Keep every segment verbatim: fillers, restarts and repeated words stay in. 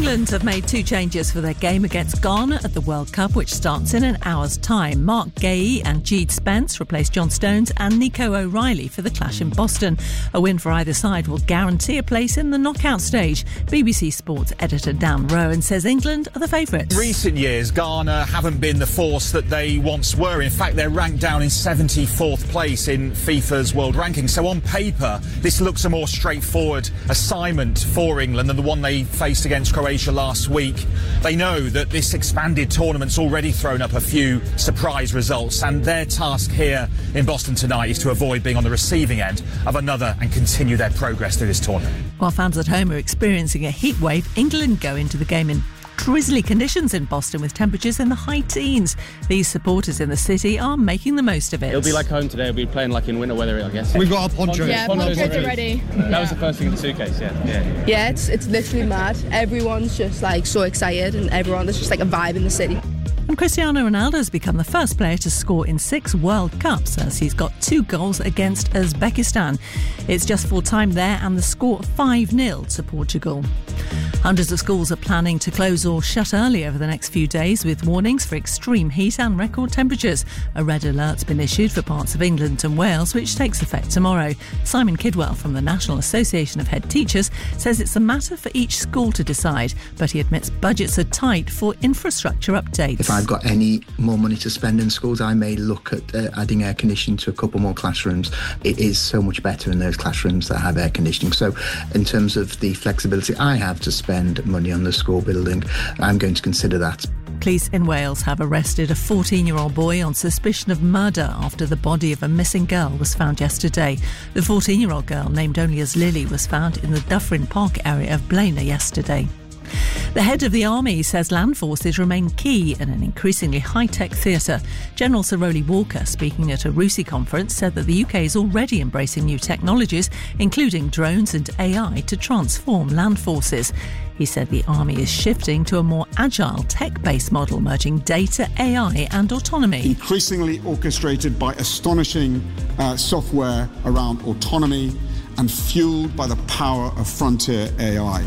England have made two changes for their game against Ghana at the World Cup, which starts in an hour's time. Mark Gay and Jeed Spence replaced John Stones and Nico O'Reilly for the clash in Boston. A win for either side will guarantee a place in the knockout stage. B B C Sports editor Dan Rowan says England are the favourites. In recent years, Ghana haven't been the force that they once were. In fact, they're ranked down in seventy-fourth place in FIFA's world ranking. So on paper, this looks a more straightforward assignment for England than the one they faced against Croatia last week. They know that this expanded tournament's already thrown up a few surprise results, and their task here in Boston tonight is to avoid being on the receiving end of another and continue their progress through this tournament. While fans at home are experiencing a heat wave, England go into the game in drizzly conditions in Boston with temperatures in the high teens. These supporters in the city are making the most of it. It'll be like home today. We'll be playing like in winter weather, I guess. We've got our ponchos. Yeah, ponchos are ready. That yeah. was the first thing in the suitcase, yeah. Yeah, yeah it's, it's literally mad. Everyone's just like so excited, and everyone, there's just like a vibe in the city. And Cristiano Ronaldo has become the first player to score in six World Cups as he's got two goals against Uzbekistan. It's just full time there and the score five nil to Portugal. Hundreds of schools are planning to close or shut early over the next few days with warnings for extreme heat and record temperatures. A red alert's been issued for parts of England and Wales, which takes effect tomorrow. Simon Kidwell from the National Association of Head Teachers says it's a matter for each school to decide, but he admits budgets are tight for infrastructure updates. If I've got any more money to spend in schools, I may look at uh, adding air conditioning to a couple more classrooms. It is so much better in those classrooms that have air conditioning. So in terms of the flexibility I have to spend money on the school building, I'm going to consider that. Police in Wales have arrested a fourteen-year-old boy on suspicion of murder after the body of a missing girl was found yesterday. The fourteen-year-old girl, named only as Lily, was found in the Dufferin Park area of Blaenau yesterday. The head of the army says land forces remain key in an increasingly high-tech theatre. General Sir Rowley Walker, speaking at a RUSI conference, said that the U K is already embracing new technologies, including drones and A I, to transform land forces. He said the army is shifting to a more agile, tech-based model, merging data, A I and autonomy. Increasingly orchestrated by astonishing uh, software around autonomy and fuelled by the power of frontier A I.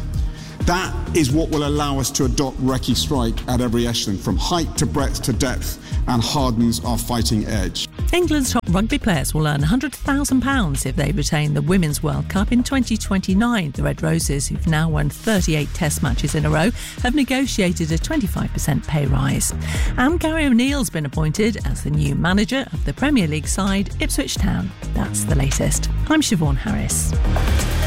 That is what will allow us to adopt Recce Strike at every echelon, from height to breadth to depth, and hardens our fighting edge. England's top rugby players will earn one hundred thousand pounds if they retain the Women's World Cup in twenty twenty-nine. The Red Roses, who've now won thirty-eight Test matches in a row, have negotiated a twenty-five percent pay rise. And Gary O'Neill's been appointed as the new manager of the Premier League side Ipswich Town. That's the latest. I'm Siobhan Harris.